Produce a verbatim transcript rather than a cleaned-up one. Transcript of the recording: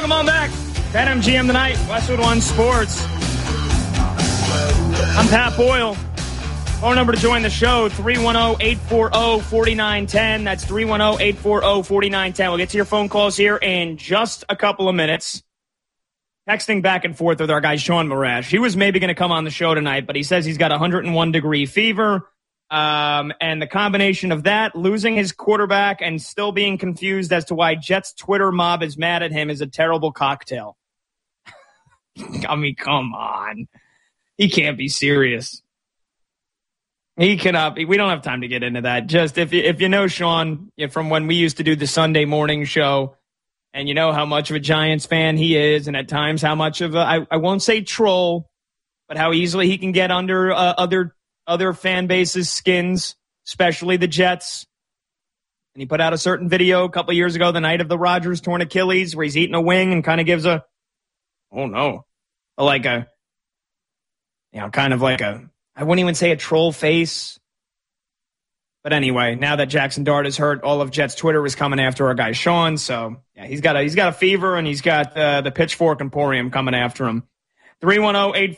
Welcome on back. BetMGM tonight, Westwood One Sports. I'm Pat Boyle. Phone number to join the show, three one zero, eight four zero, four nine one zero. That's three one zero, eight four zero, four nine one zero. We'll get to your phone calls here in just a couple of minutes. Texting back and forth with our guy, Sean Marash. He was maybe going to come on the show tonight, but he says he's got one hundred one degree fever. Um, and the combination of that, losing his quarterback, and still being confused as to why Jets Twitter mob is mad at him is a terrible cocktail. I mean, come on. He can't be serious. He cannot be. We don't have time to get into that. Just if you, if you know Sean from when we used to do the Sunday morning show, and you know how much of a Giants fan he is, and at times how much of a, I, I won't say troll, but how easily he can get under uh, other other fan bases' skins, especially the Jets. And he put out a certain video a couple years ago, the night of the Rodgers torn Achilles, where he's eating a wing and kind of gives a, oh no, like a, you know, kind of like a, I wouldn't even say a troll face. But anyway, now that Jackson Dart is hurt, all of Jets Twitter is coming after our guy Sean. So yeah, he's got a he's got a fever, and he's got uh, the Pitchfork Emporium coming after him. three one zero, eight